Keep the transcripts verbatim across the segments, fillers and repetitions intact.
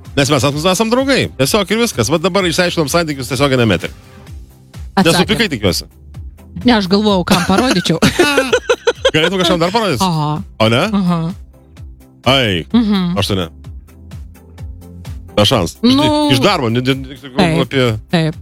Nes mes esam draugai. Tiesiog ir viskas. Va dabar išsiaiškinom santykius tiesiog nemetė. Nesupykai tikiuosi. Ne, aš galvojau, kam parodyčiau. Galėtum kažkam dar parodyti? Aha. O ne? Aha. Ai, Mhm. aš tai ne. Be šans. Nu, iš darbo, ne, ne, taip, apie... Taip.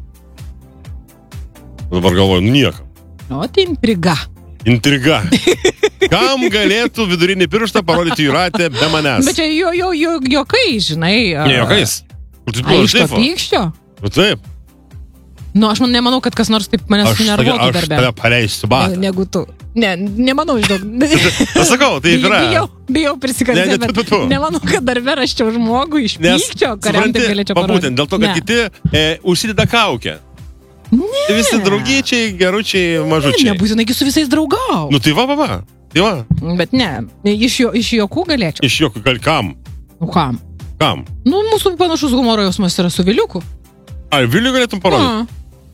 Dabar galvoju, nieko. O, tai intriga. Intriga. Kam galėtų vidurinį pirštą parodyti Jūratė be manęs? Bet čia jo, jo, jo, jokai, žinai. Ne, jokais. Kur tu A, iš to pykščio? Nu taip. Nu, aš man nemanau, kad kas nors taip manęs Aš, sunervuotų aš darbe. tave paleisiu batą. Negu tu. Ne, nemanau, žinok. Aš sakau, tai yra. Bijau, bijau prisikalbėti, Ne, ne, tu, tu, tu. bet nemanau, kad darbe raščiau žmogų iš pykčio, kuriam taip galėčiau va, parodyti. būtent dėl to, kad Ne. kiti e, užsideda kaukę. Ne. Visi draugyčiai, geručiai, mažučiai. Nebūtinai su visais draugau. Nu tai va, va, va. Tai va. Bet ne, iš, jo, iš jokų galėčiau. Iš jokio gal kam. Nu kam? Kam? Nu, mūsų panašus humoro jausmas yra su Viliuku. Ai, Viliui galėtum parodyti. Na.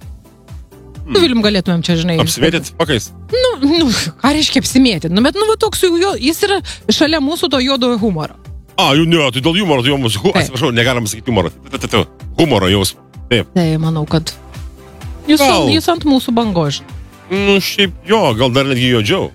Su Vilium galėtumėm čia, žinai. Apsimėtėt pakais. Nu, nu, ką reiškia apsimėtėt? Nu, bet, nu, va, toks jo, jis yra šalia mūsų to juodojo humoro. A, jau ne, tai dėl humoro, tai jau mūsų, atsiprašau, negalima sakyti humoro. Humoro jausmo. Taip. Tai manau, kad jis, Gal. jis ant mūsų bangos. Nu, šiaip jo, gal dar netgi juodžiau.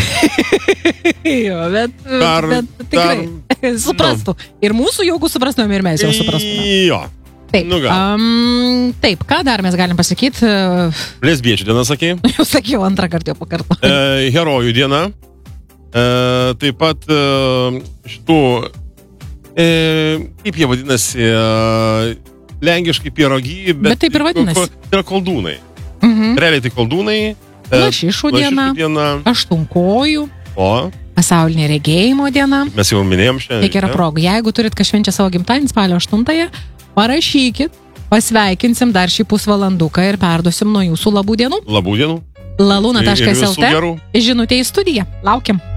Jo, bet, Dar- bet tikrai suprastų. Ir mūsų jaugų suprastumėm, ir mes jau suprastume. Jo. Taip, Nu gal. um, taip, ką dar mes galim pasakyti? Lesbiečių diena, sakei. Jau sakiau, antrą kartą jau pakartau. E, herojų diena. E, taip pat e, šitų, e, kaip jie vadinasi, e, lenkiškai pierogi, bet... Bet taip ir vadinasi. ko- Tai yra koldūnai. Mhm. Realiai tai koldūnai. e, Lašišų diena, diena. aštunkojų, O, pasaulinė regėjimo diena. mes jau minėjom šiandien. Tiek yra ne? proga. Jeigu turit kas švenčia savo gimtadienį spalio aštuntąją, parašykit, pasveikinsim dar šį pusvalanduką ir perduosim nuo jūsų labų dienų. Labų dienų. laluna taškas Ir visų lt gerų. žinutė į studiją. Laukiam.